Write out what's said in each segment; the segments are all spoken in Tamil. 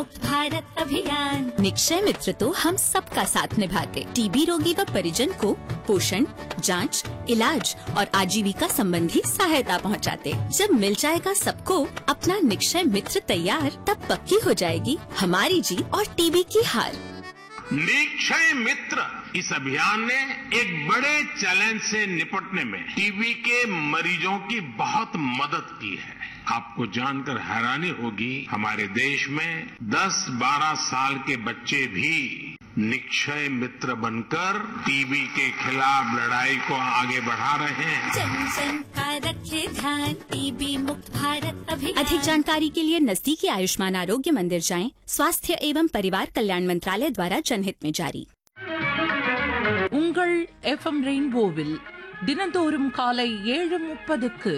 भारत अभियान। निक्षय मित्र तो हम सबका साथ निभाते, टीबी रोगी व परिजन को पोषण, जांच, इलाज और आजीविका संबंधी सहायता पहुंचाते। जब मिल जाएगा सबको अपना निक्षय मित्र तैयार, तब पक्की हो जाएगी हमारी जीत और टीबी की हार। निक्षय मित्र इस अभियान ने एक बड़े चैलेंज से निपटने में टीबी के मरीजों की बहुत मदद की है। आपको जानकर हैरानी होगी, हमारे देश में 10-12 साल के बच्चे भी निक्षय मित्र बनकर टीबी के खिलाफ लड़ाई को आगे बढ़ा रहे हैं। जन जन का रखे ध्यान, टीबी मुक्त भारत अभियान। अधिक जानकारी के लिए नजदीकी आयुष्मान आरोग्य मंदिर जाएं। स्वास्थ्य एवं परिवार कल्याण मंत्रालय द्वारा जनहित में जारी। உங்கள் எஃப்எம் ரெயின்போவில் தினந்தோறும் காலை 7:30க்கு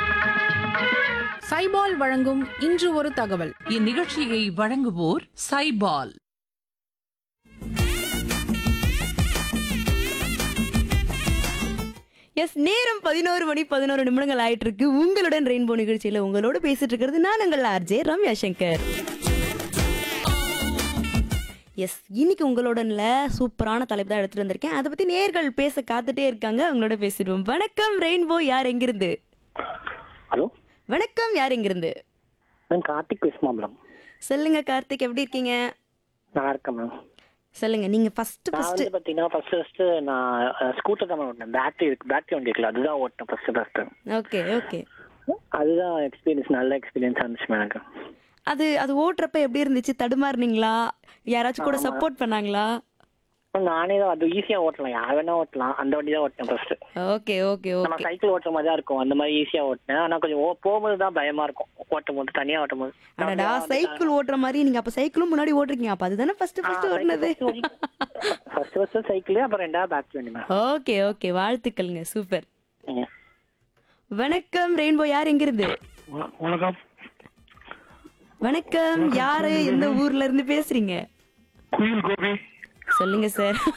சைபால் வழங்கும் இன்று ஒரு தகவல். இந்நிகழ்ச்சியை வழங்குவோர் சைபால். எஸ், நேரம் 11:11 ஆயிட்டு இருக்கு. உங்களுடன் ரெயின்போ நிகழ்ச்சியில உங்களோட பேசிட்டு இருக்கிறது நான் உங்கள் ஆர்ஜே ரம்யா சங்கர். எஸ், இன்னைக்கு உங்களோடன்ல சூப்பரான தலைப்பு தான் எடுத்துட்டு வந்திருக்கேன். அதை பத்தி நேர்கள் பேச காத்துட்டே இருக்காங்க. அவங்களோட பேசிடுவோம். வணக்கம் ரெயின்போ, யார் எங்கிருந்து? ஹலோ வணக்கம், யார் எங்கிருந்து? நான் கார்த்திக் பேசுமா மேடம்? சொல்லுங்க கார்த்திக், எப்படி இருக்கீங்க? நல்லா இருக்கேன் மேம். சொல்லுங்க, நீங்க நான் வந்து பாத்தீங்கன்னா ஃபர்ஸ்ட் நான் ஸ்கூட்டர் தான் ஓட்டினேன். பேட்டரி வண்டி இருக்குல்ல, அதுதான் ஓட்டினேன் ஃபர்ஸ்ட். Okay okay. அதுதான் எக்ஸ்பீரியன்ஸ், நல்ல எக்ஸ்பீரியன்ஸா இருந்துச்சு எனக்கு. அது ஓட்டுறப்ப எப்படி இருந்துச்சு? தடுமாறுனீங்களா? யாராச்சும் கூட சப்போர்ட் பண்ணாங்களா? நானே தான், அது ஈஸியா ஓட்டலாம், யார் வேணா ஓட்டலாம். அந்த வண்டி தான் ஓட்டினேன் ஃபர்ஸ்ட். ஓகே ஓகே நம்ம ஓகே. சைக்கிள் ஓட்டுற மாதிரி தான் இருக்கும், அந்த மாதிரி ஈஸியா ஓட்டினேன். ஆனா கொஞ்சம் போகும்போது தான் பயமா இருக்கும், ஓட்டும் போது, தனியா ஓட்டும் போது. அடடா, சைக்கிள் ஓட்டுற மாதிரி நீங்க அப்ப சைக்கிளும் முன்னாடி ஓட்டிருக்கீங்க. அப்ப அதுதானே ஃபர்ஸ்ட் ஓட்டுனது? ஃபர்ஸ்ட் சைக்கிள், அப்புறம் ரெண்டாவது பேட்டரி வண்டி மேம். Okay okay, வாழ்த்துக்கள்ங்க, super. வணக்கம் ரெயின்போ, யார் எங்கிருந்து? வணக்கம். வணக்கம், யாரு எந்த ஊர்ல இருந்து பேசுறீங்க? குயில் கோபி. சொல்லுங்க சார்.